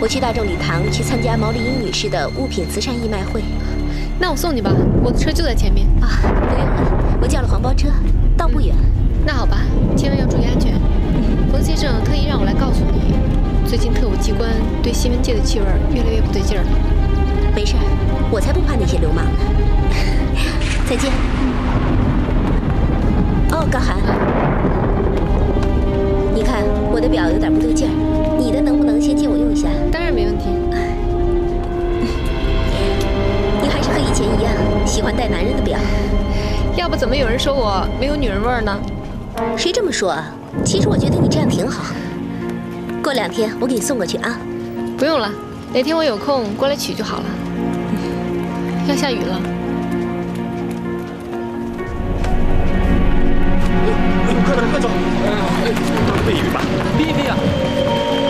我去大众礼堂去参加毛丽英女士的物品慈善义卖会。 那我送你吧，我的车就在前面。 啊，不用了，我叫了黄包车，到不远。 那好吧，千万要注意安全。冯先生特意让我来告诉你，最近特务机关对新闻界的气味越来越不对劲儿了。 没事儿，我才不怕那些流氓呢。再见。哦，高寒，你看我的表有点不对劲儿，你的能不能先借我用一下？ 当然没问题。 你还是和以前一样喜欢戴男人的表， 要不怎么有人说我没有女人味儿呢？ 谁这么说啊？其实我觉得你这样挺好。过2天我给你送过去啊。 不用了，哪天我有空过来取就好了。要下雨了。 快走！避雨吧，避一避啊！